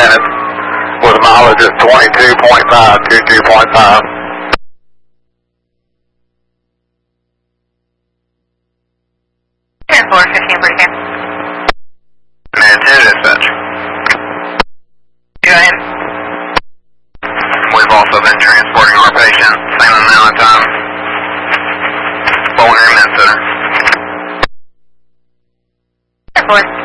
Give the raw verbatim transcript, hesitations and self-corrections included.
minutes with mileage at twenty-two point five, twenty-two point five. ten four, fifteen per ten. Man two dispatch. Go ahead. We've also been transporting our patient, same amount of time. Bowling Green Med Center. ten four.